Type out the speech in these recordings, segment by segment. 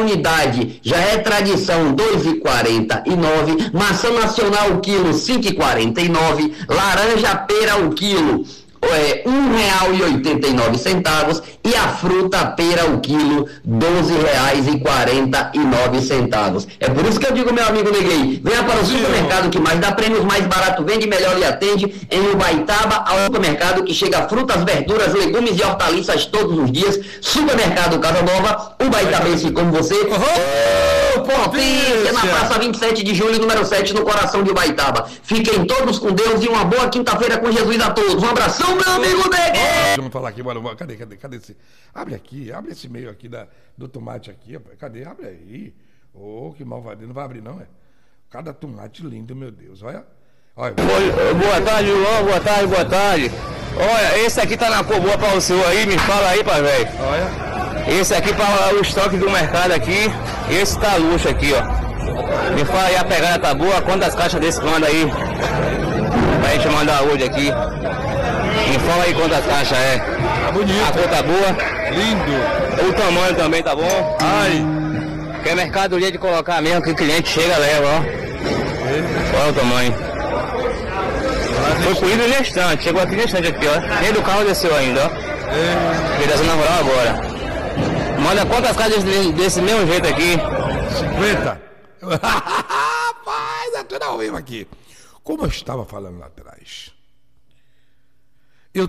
unidade já é tradição, R$ 2,49. Maçã nacional, o quilo, R$ 5,49. Laranja pera, o quilo, R$ 1,89. E a fruta pera, o quilo, R$ 12,49. É por isso que eu digo, meu amigo Neguei, venha para o supermercado que mais dá prêmios, mais barato, vende melhor e atende, em Ubaitaba, ao supermercado que chega frutas, verduras, legumes e hortaliças todos os dias. Supermercado Casa Nova, Ubaitabense como você. Potência, na praça 27 de julho, número 7, no coração de Ubaitaba. Fiquem todos com Deus e uma boa quinta-feira com Jesus a todos. Um abração, meu amigo Neguei! Vamos falar aqui, bora. Cadê esse? Abre aqui, abre esse meio aqui do tomate aqui, cadê? Abre aí. Que malvadinho, não vai abrir não, é? Cada tomate lindo, meu Deus, olha. Boa tarde, João, boa tarde. Olha, esse aqui tá na cor boa pra o senhor aí, me fala aí, pai velho. Olha. Esse aqui para o estoque do mercado aqui, esse tá luxo aqui, ó. Me fala aí, a pegada tá boa, quantas caixas desse manda aí? Pra gente mandar hoje aqui. Me fala aí quantas caixas é. Tá bonito. A cor tá boa. Lindo. O tamanho também tá bom. Ai. Que é mercadoria de colocar mesmo, que o cliente chega e leva, ó. Olha o tamanho. Foi corrido no instante, chegou aqui no instante aqui, ó. Nem do carro desceu ainda, ó. Ele tá na moral agora. Manda quantas caixas desse mesmo jeito aqui? 50. Rapaz, é tudo ao vivo aqui. Como eu estava falando lá atrás, eu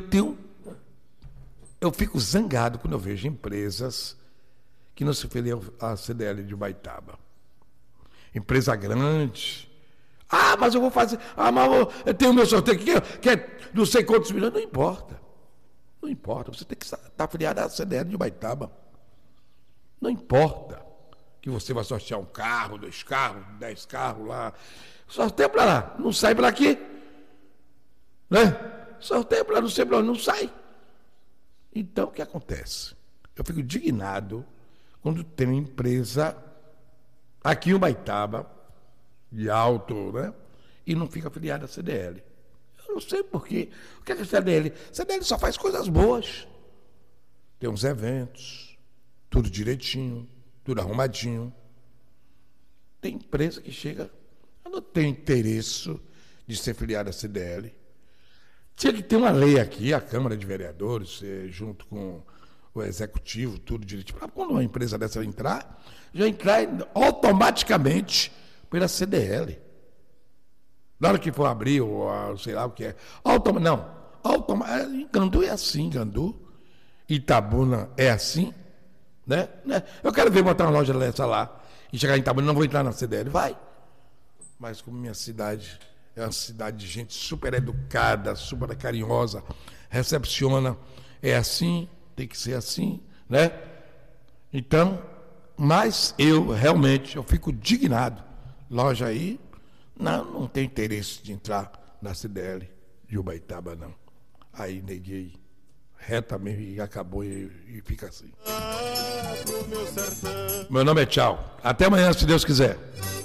fico zangado quando eu vejo empresas que não se filiam à CDL de Ubaitaba. Empresa grande. Mas eu vou fazer. Mas eu tenho o meu sorteio aqui, que é não sei quantos milhões. Não importa. Não importa. Você tem que estar filiado à CDL de Ubaitaba. Não importa que você vai sortear um carro, 2 carros, 10 carros lá. Sorteia para lá. Não sai para aqui. Né? Sorteia para lá, não sei para onde. Não sai. Então, o que acontece? Eu fico indignado quando tem uma empresa aqui em Ubaitaba, de alto, né? E não fica afiliada à CDL. Eu não sei por quê. O que é a CDL? A CDL só faz coisas boas. Tem uns eventos, tudo direitinho, tudo arrumadinho. Tem empresa que chega, eu não tenho interesse de ser filiada à CDL. Tinha que ter uma lei aqui, a Câmara de Vereadores, junto com o Executivo, tudo direitinho. Quando uma empresa dessa entrar, já entrar automaticamente pela CDL. Na hora que for abrir, ou sei lá o que é. Gandu é assim, Gandu. Itabuna é assim. Né? Eu quero ver botar uma loja dessa lá e chegar em Itabuna, não vou entrar na CDL. Vai. Mas como minha cidade é uma cidade de gente super educada, super carinhosa, recepciona, é assim, tem que ser assim, né? Então, mas eu realmente, eu fico indignado. Loja aí, não tem interesse de entrar na CDL de Ubaitaba, não. Aí neguei reta mesmo e acabou e fica assim. Meu nome é Tchau. Até amanhã, se Deus quiser.